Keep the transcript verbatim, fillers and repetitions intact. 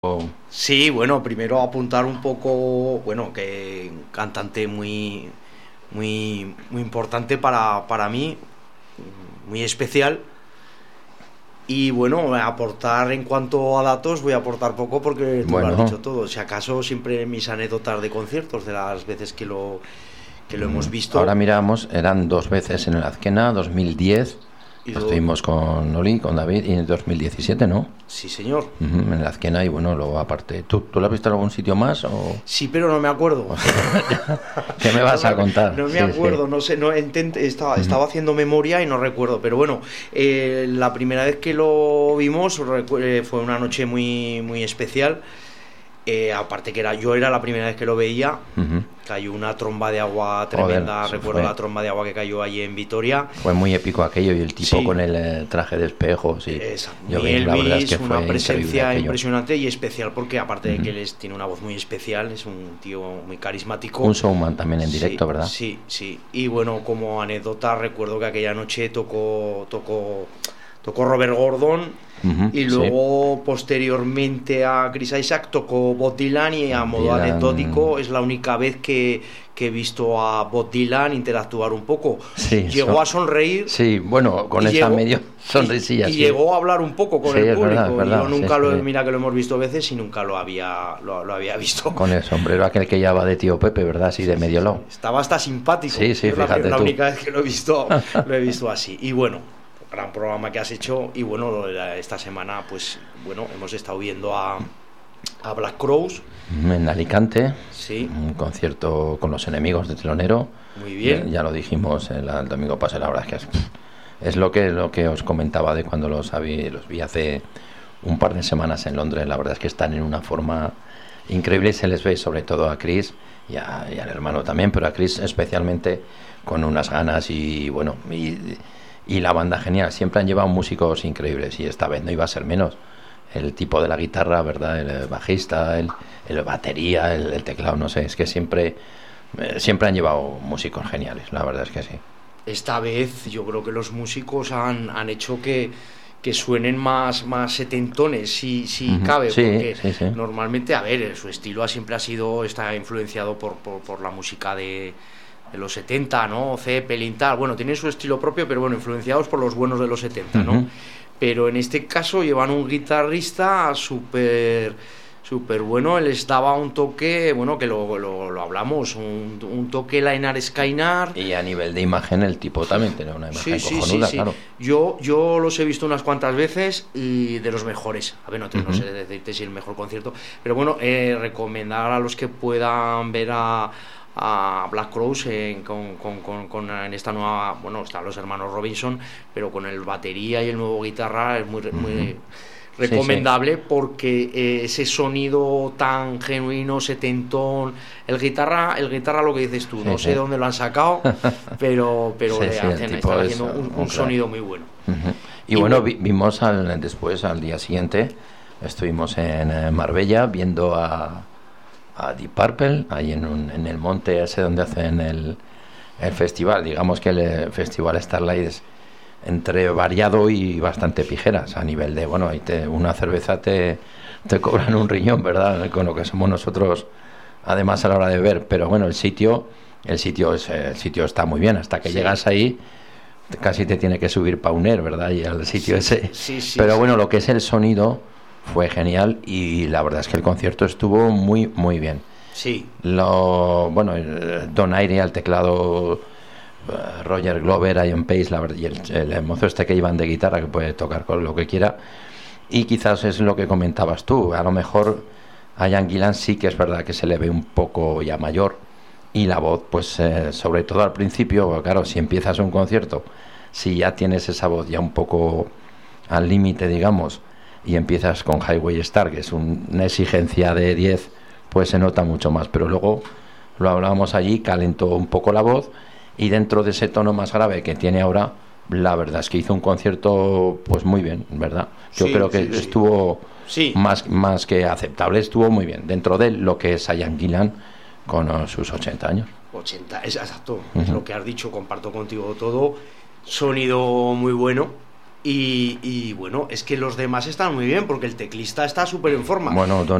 Sí, bueno, primero apuntar un poco, bueno, que un cantante muy, muy, muy importante para, para mí, muy especial. Y bueno, aportar en cuanto a datos, voy a aportar poco porque tú lo has Bueno, dicho todo. Si acaso siempre mis anécdotas de conciertos, de las veces que lo, que lo hemos ahora visto, miramos, eran dos veces en el Azquena, dos mil diez, y do- estuvimos con Oli, con David, y en dos mil diecisiete, ¿no? sí señor. Ujú, en el Azquena, y bueno, luego aparte, ¿tú, tú lo has visto en algún sitio más o...? Sí, pero no me acuerdo. o sea, ¿qué me No vas me, a contar? no me Sí, sí. acuerdo, no sé, no intenté, estaba, Ujú. estaba haciendo memoria y no recuerdo, pero bueno, eh, la primera vez que lo vimos recu- eh, fue una noche muy, muy especial. Eh, aparte que era, yo era la primera vez que lo veía, Ujú. cayó una tromba de agua Joder, tremenda, eso recuerdo la fue, tromba de agua que cayó allí en Vitoria. fue muy épico aquello, y el tipo Sí, con el eh, traje de espejos y esa, muy lloviendo, la verdad es que Elvis, una fue increíble presencia aquello. impresionante y especial porque aparte de que Ujú. él es- tiene una voz muy especial, es un tío muy Un carismático. showman también en Sí, directo, ¿verdad? sí, sí. Y bueno, como anécdota, recuerdo que aquella noche tocó, tocó, tocó Robert Gordon Ujú, y sí. luego posteriormente a Chris Isaac tocó Bob Dylan y a Bob modo Dylan. anecdótico es la única vez que, que he visto a Bob Dylan interactuar un poco. Sí, Llegó eso. a sonreír Sí, bueno, con y esa llegó, medio y, sonrisilla, y sí. llegó a hablar un poco con Sí, el es verdad, es público. Y yo verdad, sí, nunca lo, sí. mira que lo hemos visto veces y nunca lo había, lo, lo había visto. Con el sombrero aquel que lleva de tío Pepe, ¿verdad? Así de Sí, sí, medio sí. lado. Estaba hasta simpático. Sí, sí, Es la, fíjate la tú. única vez que lo he visto, lo he visto así. Y bueno, gran programa que has hecho. Y bueno, lo de la- esta semana, pues bueno, hemos estado viendo a, a Black Crowes. En Alicante, Sí, un concierto con los Enemigos de Telonero. muy Ya, bien. ya lo dijimos el, el domingo pasado, la verdad es que es, es lo que lo que os comentaba de cuando los, habí- los vi hace un par de semanas en Londres. La verdad es que están en una forma increíble y se les ve, sobre todo a Chris y, a- y al hermano también, pero a Chris especialmente, con unas ganas y bueno, y, y la banda genial. Siempre han llevado músicos increíbles y esta vez no iba a ser menos. El tipo de la guitarra, ¿verdad? El bajista, el, el batería, el, el teclado, no sé, es que siempre, eh, siempre han llevado músicos geniales, la verdad es que sí. Esta vez yo creo que los músicos han, han hecho que, que suenen más, más setentones, si, si Ujú. cabe, Sí, porque sí, sí. normalmente, a ver, su estilo siempre ha sido, está influenciado por, por, por la música de, de los setenta, ¿no? Zeppelin, tal. Bueno, tienen su estilo propio, pero bueno, influenciados por los buenos de los setenta, ¿no? Ujú. Pero en este caso llevan un guitarrista súper súper bueno. Él les daba un toque, bueno, que lo, lo, lo hablamos, un, un toque Lainar Skynar. Y a nivel de imagen, el tipo también tiene una Sí, imagen sí, sí, cojonuda, sí. claro. Yo, yo los he visto unas cuantas veces y de los mejores. A ver, no, te, no Ujú. sé decirte si el mejor concierto, pero bueno, eh, recomendar a los que puedan ver a, a Black Crowes en, con, con, con, con- en esta nueva, bueno, están los hermanos Robinson, pero con el batería y el nuevo guitarra es muy, muy Ujú. Sí, sí. recomendable porque eh, ese sonido tan genuino, setentón, el guitarra, el guitarra lo que dices tú, Sí, no sé de sí. dónde lo han sacado, pero, pero Sí, le sí, el hacen, están tipo es haciendo uh, un, un un crack. sonido muy bueno. Ujú. Y Y bueno, bueno, vi- vimos al, después, al día siguiente, estuvimos en eh, Marbella viendo a, a Deep Purple, ahí en, un- en el monte ese donde hacen el, el festival. Digamos que el eh, festival Starlight es entre variado y bastante pijeras a nivel de, bueno, ahí te, una cerveza te, te cobran un riñón, ¿verdad? Con lo que somos nosotros, además a la hora de ver. Pero bueno, el sitio, el sitio es, el sitio está muy bien. Hasta que sí, llegas ahí, casi te tiene que subir Pauner, ¿verdad? Y al sitio sí, ese. sí, sí, Pero sí. bueno, lo que es el sonido fue genial y la verdad es que el concierto estuvo muy, muy bien. Sí, Lo, bueno, el Donaire al teclado, eh, Roger Glover, Ian Pace, la verdad, y el, el mozo este que iban de guitarra, que puede tocar con lo que quiera. Y quizás es lo que comentabas tú, a lo mejor a Ian Gillan sí que es verdad que se le ve un poco ya mayor, y la voz, pues eh, sobre todo al principio, porque claro, si empiezas un concierto, si ya tienes esa voz ya un poco al límite, digamos, y empiezas con Highway Star, que es un- una exigencia de diez, pues se nota mucho más, pero luego lo hablábamos allí, calentó un poco la voz, y dentro de ese tono más grave que tiene ahora, la verdad es que hizo un concierto pues muy bien, ¿verdad? Yo sí, creo que sí, sí. estuvo Sí, más, más que aceptable, estuvo muy bien, dentro de lo que es Ian Gillan con uh, sus ochenta años. ochenta, es exacto, es Ujú. lo que has dicho, comparto contigo todo. Sonido muy bueno, Y, y bueno, es que los demás están muy bien porque el teclista está súper en forma. Bueno, Don